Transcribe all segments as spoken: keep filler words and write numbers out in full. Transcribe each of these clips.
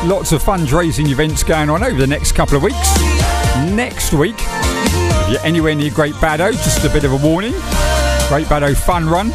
lots of fundraising events going on over the next couple of weeks. Next week, if you're anywhere near Great Baddow, just a bit of a warning. Great Baddow Fun Run.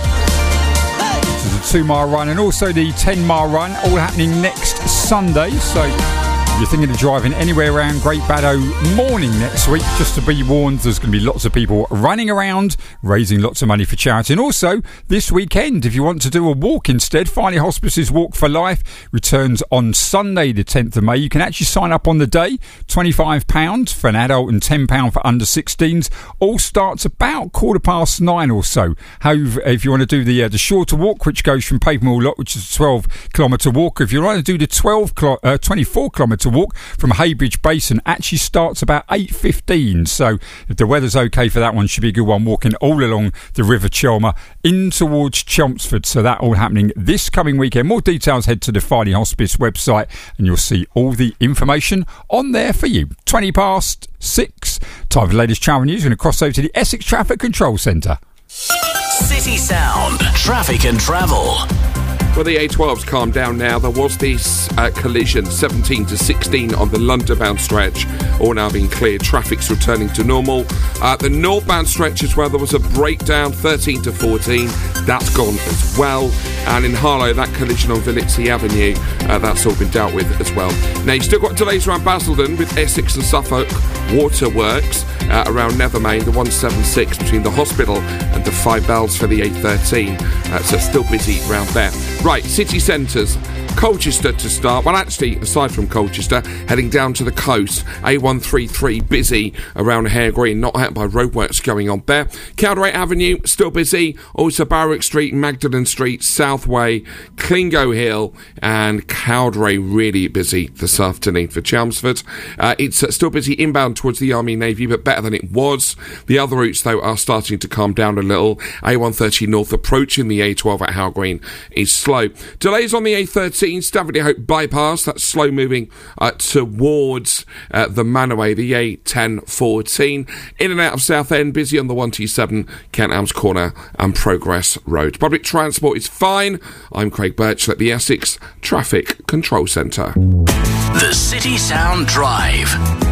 This is a two mile run and also the ten mile run, all happening next Sunday. So if you're thinking of driving anywhere around Great Baddow morning next week, just to be warned, there's going to be lots of people running around, raising lots of money for charity. And also, this weekend, if you want to do a walk instead, Farley Hospice's Walk for Life returns on Sunday, the tenth of May. You can actually sign up on the day, twenty-five pounds for an adult and ten pounds for under sixteens. All starts about quarter past nine or so. However, if you want to do the uh, the shorter walk, which goes from Papermill Lock, which is a twelve kilometre walk, if you want to do the twelve, uh, twenty-four kilometre walk from Heybridge Basin, actually starts about eight fifteen. So if the weather's okay for that one, should be a good one, walking all along the River Chelmer in towards Chelmsford. So that all happening this coming weekend. More details, head to the Farley Hospice website and you'll see all the information on there for you. twenty past six, time for the latest travel news. We're going to cross over to the Essex Traffic Control Centre. City Sound Traffic and Travel. Well, the A twelve's calmed down now. There was this uh, collision, seventeen to sixteen on the London-bound stretch, all now being cleared. Traffic's returning to normal. Uh, the northbound stretch as well, there was a breakdown, thirteen to fourteen. That's gone as well. And in Harlow, that collision on Villitsey Avenue, uh, that's all been dealt with as well. Now, you've still got delays around Basildon with Essex and Suffolk Waterworks uh, around Nethermain, the one seventy-six between the hospital and the Five Bells for the A thirteen. Uh, so it's still busy around there. Right, city centres. Colchester to start. Well, actually, aside from Colchester, heading down to the coast, A one thirty-three busy around Hare Green, not hurt by roadworks going on there. Cowdray Avenue, still busy. Also Barrack Street, Magdalen Street, Southway, Clingo Hill, and Cowdray really busy this afternoon for Chelmsford. Uh, it's uh, still busy inbound towards the Army Navy, but better than it was. The other routes, though, are starting to calm down a little. A one thirty North approaching the A twelve at Hare Green is slow. Delays on the A thirteen. Staffordly Hope bypass, that's slow moving uh, towards uh, the Manaway, the A ten fourteen. In and out of Southend, busy on the one two seven, Kent Arms Corner and Progress Road. Public transport is fine. I'm Craig Birch at the Essex Traffic Control Centre. The City Sound Drive.